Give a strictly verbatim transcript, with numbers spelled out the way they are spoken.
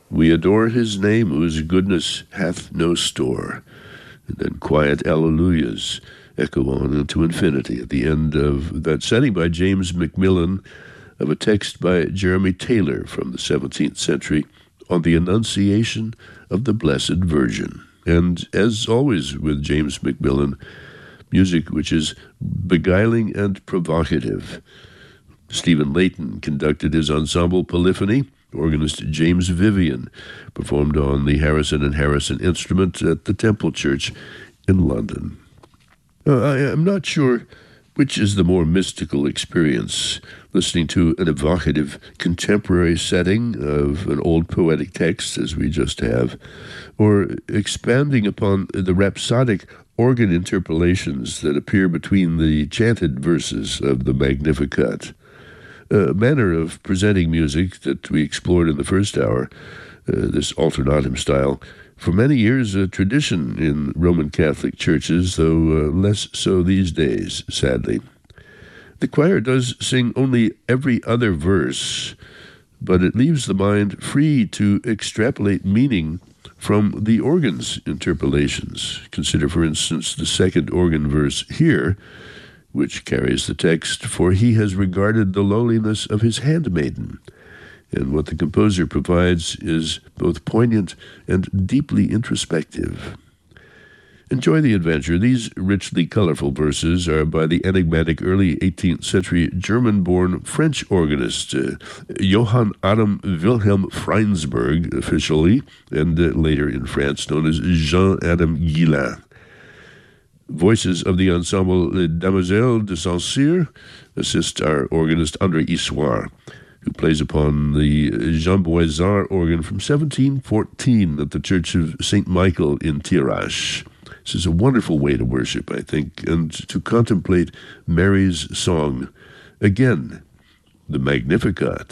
We adore his name whose goodness hath no store. And then quiet alleluias echo on into infinity at the end of that setting by James Macmillan of a text by Jeremy Taylor from the seventeenth century on the Annunciation of the Blessed Virgin. And as always with James Macmillan, music which is beguiling and provocative. Stephen Layton conducted his ensemble Polyphony. Organist James Vivian performed on the Harrison and Harrison instrument at the Temple Church in London. Uh, I am not sure which is the more mystical experience, listening to an evocative contemporary setting of an old poetic text, as we just have, or expanding upon the rhapsodic organ interpolations that appear between the chanted verses of the Magnificat. A manner of presenting music that we explored in the first hour, uh, this alternatum style, for many years a tradition in Roman Catholic churches, though uh, less so these days, sadly. The choir does sing only every other verse, but it leaves the mind free to extrapolate meaning from the organ's interpolations. Consider, for instance, the second organ verse here, which carries the text, "For he has regarded the lowliness of his handmaiden." And what the composer provides is both poignant and deeply introspective. Enjoy the adventure. These richly colorful verses are by the enigmatic early eighteenth century German-born French organist uh, Johann Adam Wilhelm Freinsberg, officially, and uh, later in France known as Jean-Adam Guillain. Voices of the ensemble Les Damoiselles de Saint-Cyr assist our organist André Issoire, who plays upon the Jean Boisard organ from seventeen fourteen at the Church of Saint Michael in Thiérache. This is a wonderful way to worship, I think, and to contemplate Mary's song. Again, the Magnificat.